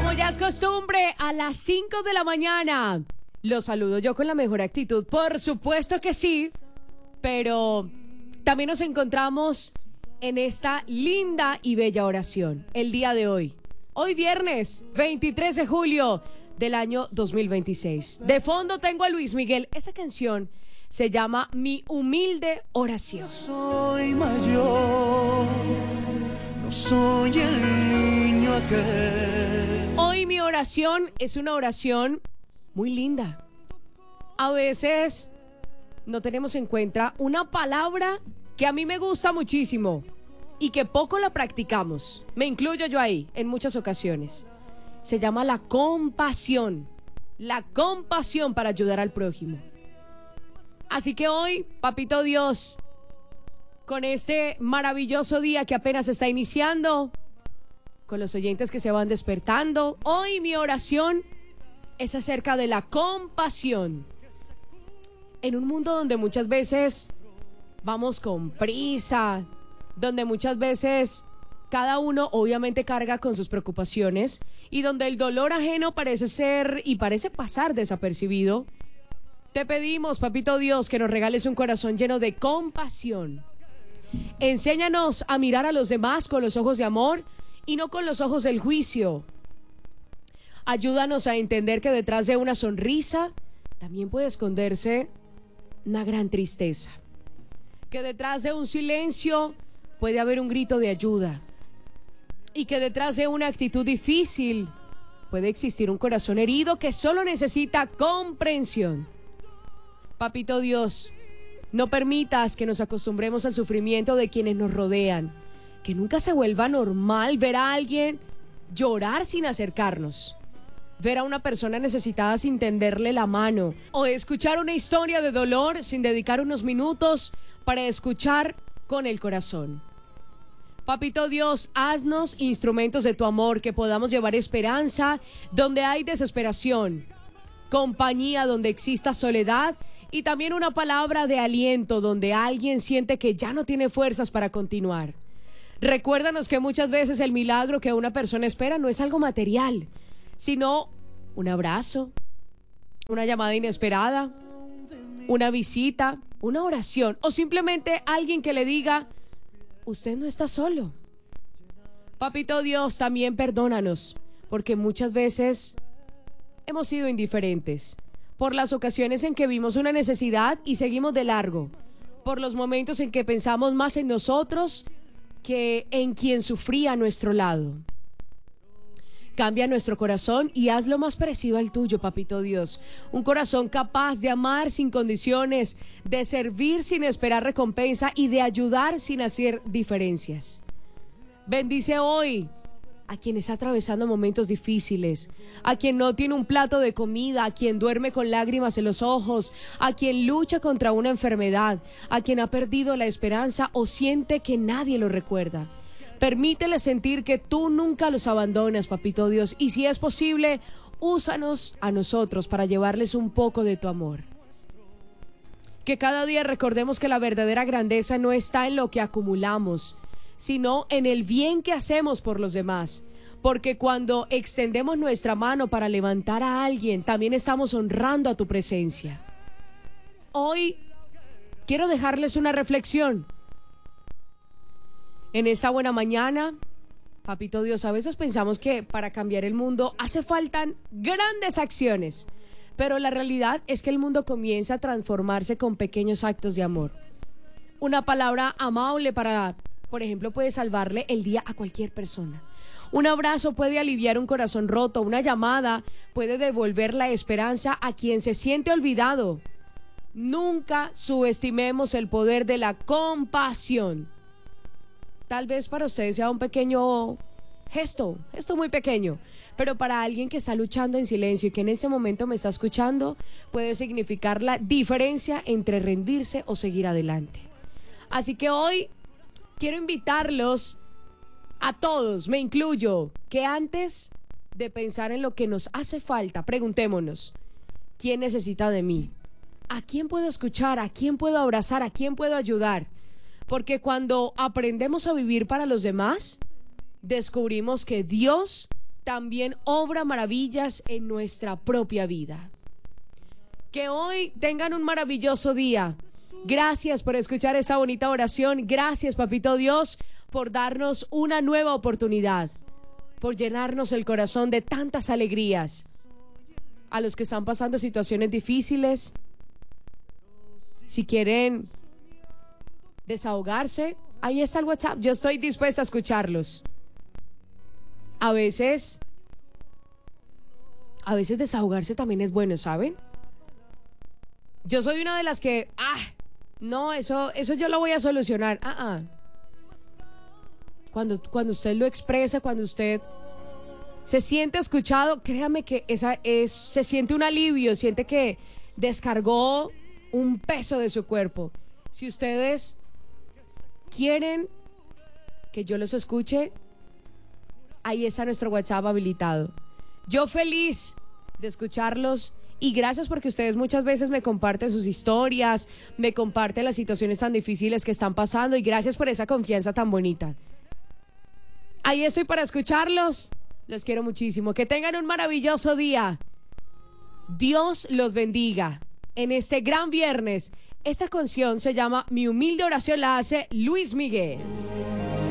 Como ya es costumbre, a las 5 de la mañana los saludo yo con la mejor actitud. Por supuesto que sí, pero también nos encontramos en esta linda y bella oración el día de hoy. Hoy viernes 23 de julio del año 2026. De fondo tengo a Luis Miguel. Esa canción se llama Mi Humilde Oración. Yo soy mayor, no soy el niño aquel. Hoy mi oración es una oración muy linda. A veces no tenemos en cuenta una palabra que a mí me gusta muchísimo y que poco la practicamos. Me incluyo yo ahí en muchas ocasiones. Se llama la compasión. La compasión para ayudar al prójimo. Así que hoy, Papito Dios, con este maravilloso día que apenas está iniciando, con los oyentes que se van despertando, hoy mi oración es acerca de la compasión. En un mundo donde muchas veces vamos con prisa, donde muchas veces cada uno obviamente carga con sus preocupaciones y donde el dolor ajeno parece ser y parece pasar desapercibido, te pedimos, Papito Dios, que nos regales un corazón lleno de compasión. Enséñanos a mirar a los demás con los ojos de amor y no con los ojos del juicio. Ayúdanos a entender que detrás de una sonrisa también puede esconderse una gran tristeza. Que detrás de un silencio puede haber un grito de ayuda. Y que detrás de una actitud difícil puede existir un corazón herido que solo necesita comprensión. Papito Dios, no permitas que nos acostumbremos al sufrimiento de quienes nos rodean. Que nunca se vuelva normal ver a alguien llorar sin acercarnos. Ver a una persona necesitada sin tenderle la mano. O escuchar una historia de dolor sin dedicar unos minutos para escuchar con el corazón. Papito Dios, haznos instrumentos de tu amor, que podamos llevar esperanza donde hay desesperación, compañía donde exista soledad y también una palabra de aliento donde alguien siente que ya no tiene fuerzas para continuar. Recuérdanos que muchas veces el milagro que una persona espera no es algo material, sino un abrazo, una llamada inesperada, una visita, una oración o simplemente alguien que le diga: usted no está solo. Papito Dios, también perdónanos, porque muchas veces hemos sido indiferentes, por las ocasiones en que vimos una necesidad y seguimos de largo, por los momentos en que pensamos más en nosotros que en quien sufría a nuestro lado. Cambia nuestro corazón y hazlo más parecido al tuyo, Papito Dios. Un corazón capaz de amar sin condiciones, de servir sin esperar recompensa y de ayudar sin hacer diferencias. Bendice hoy a quien está atravesando momentos difíciles, a quien no tiene un plato de comida, a quien duerme con lágrimas en los ojos, a quien lucha contra una enfermedad, a quien ha perdido la esperanza o siente que nadie lo recuerda. Permítele sentir que tú nunca los abandonas, Papito Dios, y si es posible, úsanos a nosotros para llevarles un poco de tu amor. Que cada día recordemos que la verdadera grandeza no está en lo que acumulamos, sino en el bien que hacemos por los demás. Porque cuando extendemos nuestra mano para levantar a alguien, también estamos honrando a tu presencia. Hoy quiero dejarles una reflexión. En esta buena mañana, Papito Dios, a veces pensamos que para cambiar el mundo hace falta grandes acciones, pero la realidad es que el mundo comienza a transformarse con pequeños actos de amor. Una palabra amable por ejemplo, puede salvarle el día a cualquier persona. Un abrazo puede aliviar un corazón roto, una llamada puede devolver la esperanza a quien se siente olvidado. Nunca subestimemos el poder de la compasión. Tal vez para ustedes sea un pequeño gesto muy pequeño, pero para alguien que está luchando en silencio y que en este momento me está escuchando, puede significar la diferencia entre rendirse o seguir adelante. Así que hoy quiero invitarlos a todos, me incluyo, que antes de pensar en lo que nos hace falta, preguntémonos: ¿quién necesita de mí? ¿A quién puedo escuchar? ¿A quién puedo abrazar? ¿A quién puedo ayudar? Porque cuando aprendemos a vivir para los demás, descubrimos que Dios también obra maravillas en nuestra propia vida. Que hoy tengan un maravilloso día. Gracias por escuchar esa bonita oración. Gracias, Papito Dios, por darnos una nueva oportunidad, por llenarnos el corazón de tantas alegrías. A los que están pasando situaciones difíciles, si quieren desahogarse, ahí está el WhatsApp. Yo estoy dispuesta a escucharlos. A veces desahogarse también es bueno, ¿saben? Yo soy una de las que, no, eso yo lo voy a solucionar. Cuando usted lo expresa, cuando usted se siente escuchado, créame que se siente un alivio, siente que descargó un peso de su cuerpo. Si ustedes quieren que yo los escuche, ahí está nuestro WhatsApp habilitado. Yo feliz de escucharlos y gracias porque ustedes muchas veces me comparten sus historias, me comparten las situaciones tan difíciles que están pasando y gracias por esa confianza tan bonita. Ahí estoy para escucharlos. Los quiero muchísimo. Que tengan un maravilloso día. Dios los bendiga. En este gran viernes, esta canción se llama Mi humilde oración, la hace Luis Miguel.